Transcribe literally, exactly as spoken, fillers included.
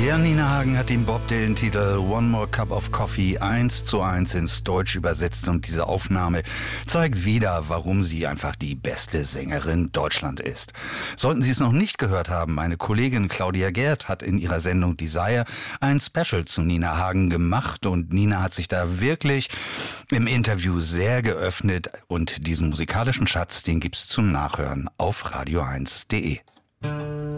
Ja, Nina Hagen hat dem Bob den Titel One More Cup of Coffee eins zu eins ins Deutsch übersetzt und diese Aufnahme zeigt wieder, warum sie einfach die beste Sängerin Deutschland ist. Sollten Sie es noch nicht gehört haben, meine Kollegin Claudia Gerd hat in ihrer Sendung Desire ein Special zu Nina Hagen gemacht und Nina hat sich da wirklich im Interview sehr geöffnet und diesen musikalischen Schatz, den gibt's zum Nachhören auf radio eins punkt de.